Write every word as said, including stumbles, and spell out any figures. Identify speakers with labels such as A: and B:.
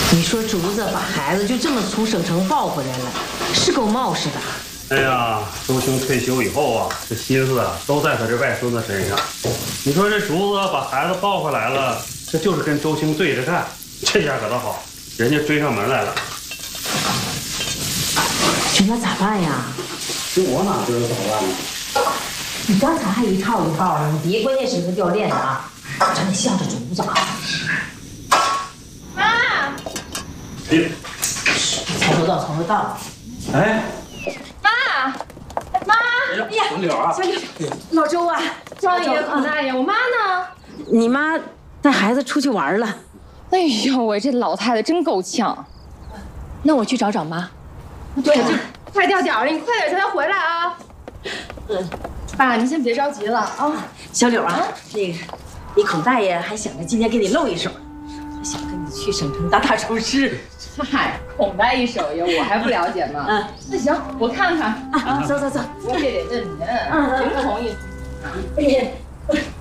A: 你说竹子把孩子就这么从省城抱回来了，是够冒失的。
B: 哎呀，周兴退休以后啊，这心思啊都在他这外孙子身上。你说这竹子把孩子抱回来了，这就是跟周兴对着干，这下可倒好，人家追上门来了。
A: 这那咋办呀？
B: 这我哪知道咋办呢？
A: 你刚才还一套一套的，你别关键时刻掉链子啊！咱得向着竹子啊。
C: 妈，
B: 哎，
A: 从头到从头到。
B: 哎，
C: 妈，妈，
B: 哎呀，小柳啊，
C: 小柳，老周啊，庄爷、孔大爷，我妈呢？
A: 你妈带孩子出去玩了。
C: 哎呦喂，这老太太真够呛。那我去找找妈。对，这快掉点了，你快点叫她回来啊。嗯，爸，您先别着急了啊。
A: 小柳啊，那个，你孔大爷还想着今天给你露一手，想跟你去省城打打厨师。
C: 嗨，孔大一手艺我还不了解吗？嗯，那行，我看看
A: 啊，走走走，
C: 我也得问您，您同意？
A: 哎呀。